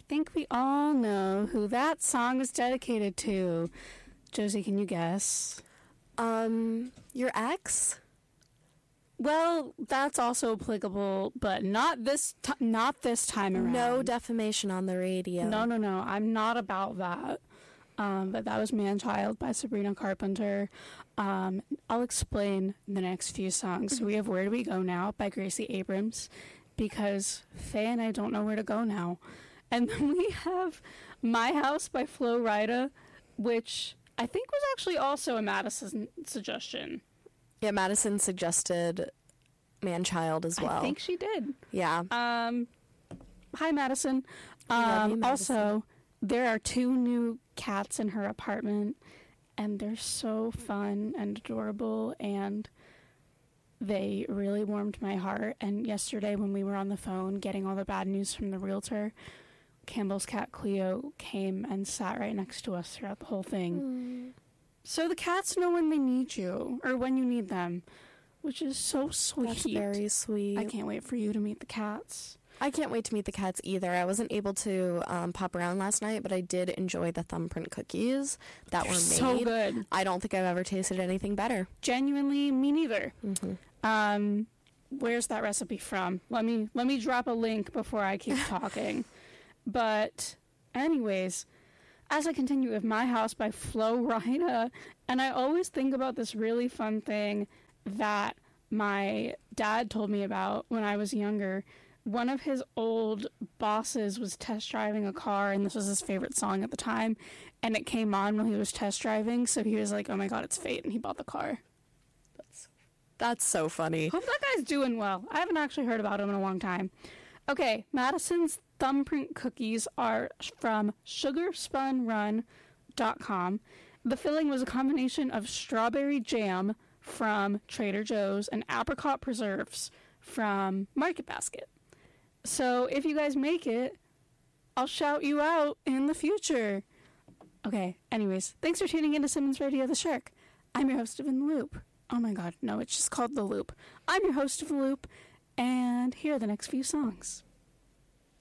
think we all know who that song is dedicated to. Josie, can you guess? Your ex? Well, that's also applicable, but not this time around. No defamation on the radio. No. I'm not about that. But that was Man-Child by Sabrina Carpenter. I'll explain the next few songs. So we have Where Do We Go Now by Gracie Abrams, because Faye and I don't know where to go now. And then we have My House by Flo Rida, which I think was actually also a Madison suggestion. Yeah, Madison suggested Man-Child as well. I think she did. Yeah. Hi, Madison. Love you, Madison. Also, there are 2 new cats in her apartment, and they're so fun and adorable, and they really warmed my heart. And yesterday when we were on the phone getting all the bad news from the realtor, Campbell's cat Cleo came and sat right next to us throughout the whole thing. So the cats know when they need you, or when you need them, which is so sweet. That's very sweet. I can't wait for you to meet the cats. I can't wait to meet the cats either. I wasn't able to pop around last night, but I did enjoy the thumbprint cookies that were made. So good. I don't think I've ever tasted anything better. Genuinely, me neither. Mm-hmm. Where's that recipe from? Let me drop a link before I keep talking. But anyways, as I continue with My House by Flo Rida, and I always think about this really fun thing that my dad told me about when I was younger. One of his old bosses was test driving a car, and this was his favorite song at the time, and it came on while he was test driving, so he was like, oh my god, it's fate, and he bought the car. That's so funny. Hope that guy's doing well. I haven't actually heard about him in a long time. Okay, Madison's thumbprint cookies are from sugarspunrun.com. The filling was a combination of strawberry jam from Trader Joe's and apricot preserves from Market Basket. So if you guys make it, I'll shout you out in the future. Okay, anyways, thanks for tuning in to Simmons Radio The Shark. I'm your host of In the Loop. Oh my god, no, it's just called The Loop. I'm your host of The Loop, and here are the next few songs.